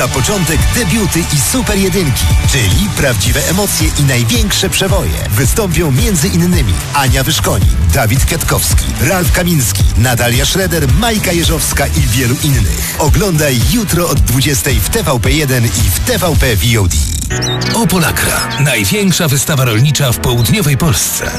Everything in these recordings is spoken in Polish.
Na początek debiuty i super jedynki, czyli prawdziwe emocje i największe przewoje. Wystąpią m.in. Ania Wyszkonik, Dawid Kwiatkowski, Ralf Kamiński, Natalia Schroeder, Majka Jeżowska i wielu innych. Oglądaj jutro od 20 w TVP1 i w TVP VOD. Opolakra. Największa wystawa rolnicza w południowej Polsce.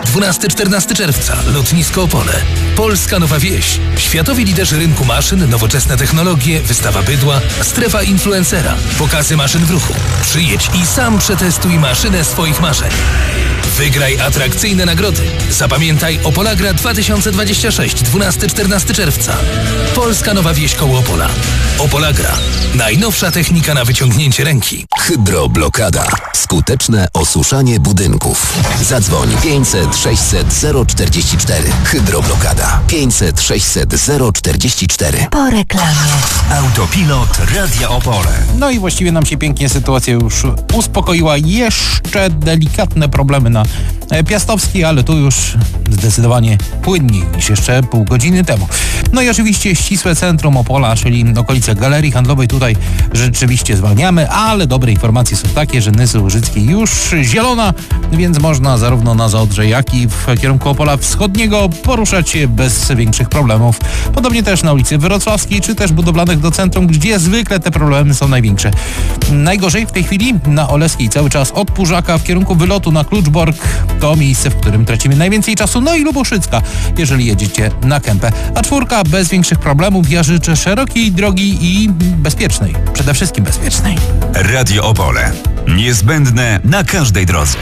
12-14 czerwca. Lotnisko Opole. Polska Nowa Wieś. Światowi liderzy rynku maszyn, nowoczesne technologie, wystawa bydła, strefa influencera, pokazy maszyn w ruchu. Przyjedź i sam przetestuj maszynę swoich marzeń. Wygraj atrakcyjne nagrody. Zapamiętaj Opolagra 2026, 12-14 czerwca. Polska Nowa Wieś koło Opola. Opolagra. Najnowsza technika na wyciągnięcie ręki. Hydroblokada. Skuteczne osuszanie budynków. Zadzwoń 500 600 044. Hydroblokada. 500 600 044. Po reklamie. Autopilot Radia Opole. No i właściwie nam się pięknie sytuacja już uspokoiła. Jeszcze delikatne problemy na Piastowskiej, ale tu już zdecydowanie płynniej niż jeszcze pół godziny temu. No i oczywiście ścisłe centrum Opola, czyli okolice Galerii Handlowej. Tutaj rzeczywiście zwalniamy, ale dobre informacje są takie, że Nysy Łużyckiej już zielona, więc można zarówno na Zaodrze, jak i w kierunku Opola Wschodniego poruszać się bez większych problemów. Podobnie też na ulicy Wrocławskiej, czy też budowlanych do centrum, gdzie zwykle te problemy są największe. Najgorzej w tej chwili na Oleskiej cały czas od Pużaka w kierunku wylotu na Kluczbork. To miejsce, w którym tracimy najwięcej czasu. No i Lubuszycka, jeżeli jedziecie na Kępę. A czwórka bez większych problemów. Ja życzę szerokiej drogi i bezpiecznej. Przede wszystkim bezpiecznej. Radio Opole. Niezbędne na każdej drodze.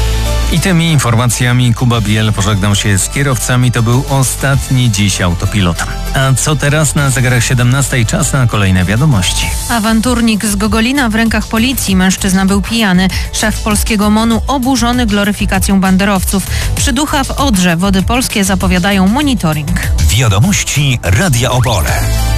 I tymi informacjami Kuba Biel pożegnał się z kierowcami. To był ostatni dziś autopilot. A co teraz? Na zegarach 17 czas na kolejne wiadomości. Awanturnik z Gogolina w rękach policji. Mężczyzna był pijany. Szef polskiego MON-u oburzony gloryfikacją banderowców. Przyducha w Odrze. Wody Polskie zapowiadają monitoring. Wiadomości Radia Opole.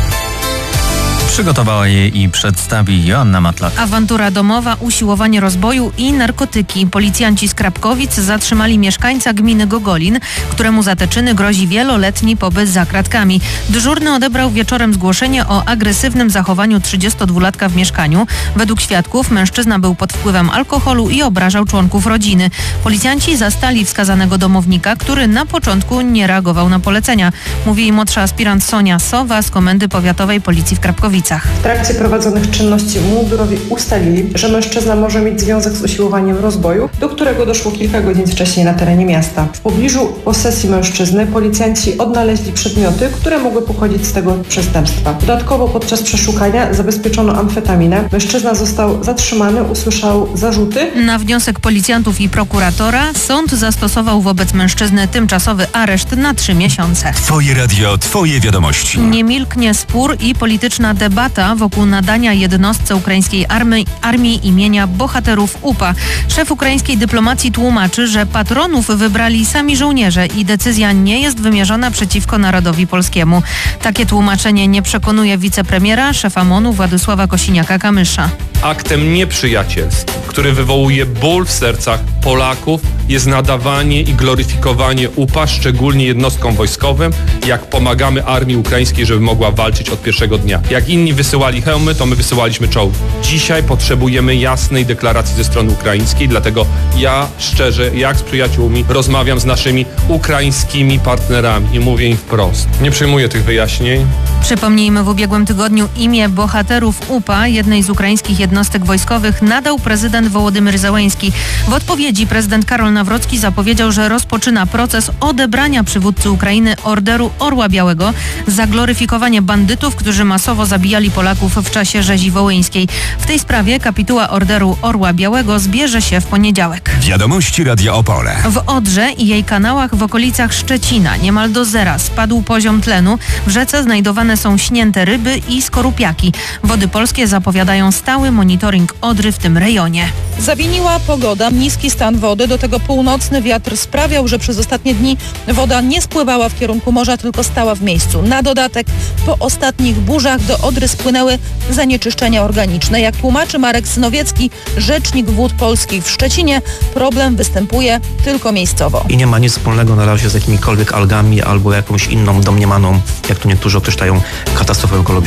Przygotowała je i przedstawi Joanna Matlak. Awantura domowa, usiłowanie rozboju i narkotyki. Policjanci z Krapkowic zatrzymali mieszkańca gminy Gogolin, któremu za te czyny grozi wieloletni pobyt za kratkami. Dyżurny odebrał wieczorem zgłoszenie o agresywnym zachowaniu 32-latka w mieszkaniu. Według świadków mężczyzna był pod wpływem alkoholu i obrażał członków rodziny. Policjanci zastali wskazanego domownika, który na początku nie reagował na polecenia. Mówi jej młodsza aspirant Sonia Sowa z Komendy Powiatowej Policji w Krapkowicach. W trakcie prowadzonych czynności mundurowi ustalili, że mężczyzna może mieć związek z usiłowaniem rozboju, do którego doszło kilka godzin wcześniej na terenie miasta. W pobliżu posesji mężczyzny policjanci odnaleźli przedmioty, które mogły pochodzić z tego przestępstwa. Dodatkowo podczas przeszukania zabezpieczono amfetaminę. Mężczyzna został zatrzymany, usłyszał zarzuty. Na wniosek policjantów i prokuratora sąd zastosował wobec mężczyzny tymczasowy areszt na 3 miesiące. Twoje radio, twoje wiadomości. Nie milknie spór i polityczna debata wokół nadania jednostce ukraińskiej armii imienia bohaterów UPA. Szef ukraińskiej dyplomacji tłumaczy, że patronów wybrali sami żołnierze i decyzja nie jest wymierzona przeciwko narodowi polskiemu. Takie tłumaczenie nie przekonuje wicepremiera, szefa MON-u Władysława Kosiniaka-Kamysza. Aktem nieprzyjacielskim, który wywołuje ból w sercach Polaków, jest nadawanie i gloryfikowanie UPA, szczególnie jednostkom wojskowym, jak pomagamy armii ukraińskiej, żeby mogła walczyć od pierwszego dnia. Jak inni wysyłali hełmy, to my wysyłaliśmy czołgi. Dzisiaj potrzebujemy jasnej deklaracji ze strony ukraińskiej, dlatego ja szczerze, jak z przyjaciółmi, rozmawiam z naszymi ukraińskimi partnerami i mówię im wprost. Nie przyjmuję tych wyjaśnień. Przypomnijmy, w ubiegłym tygodniu imię bohaterów UPA, jednej z ukraińskich jednostek wojskowych, nadał prezydent Wołodymyr Zełenski. W odpowiedzi prezydent Karol Nawrocki zapowiedział, że rozpoczyna proces odebrania przywódcy Ukrainy Orderu Orła Białego za gloryfikowanie bandytów, którzy masowo zabijali Polaków w czasie rzezi wołyńskiej. W tej sprawie kapituła Orderu Orła Białego zbierze się w poniedziałek. Wiadomości Radia Opole. W Odrze i jej kanałach w okolicach Szczecina niemal do zera spadł poziom tlenu. W rzece znajdowane są śnięte ryby i skorupiaki. Wody Polskie zapowiadają stały monitoring Odry w tym rejonie. Zawiniła pogoda, niski stan wody, do tego północny wiatr sprawiał, że przez ostatnie dni woda nie spływała w kierunku morza, tylko stała w miejscu. Na dodatek po ostatnich burzach do Odry spłynęły zanieczyszczenia organiczne. Jak tłumaczy Marek Synowiecki, rzecznik Wód Polskich w Szczecinie, problem występuje tylko miejscowo. I nie ma nic wspólnego na razie z jakimikolwiek algami albo jakąś inną domniemaną, jak tu niektórzy określają, katastrofą ekologiczną.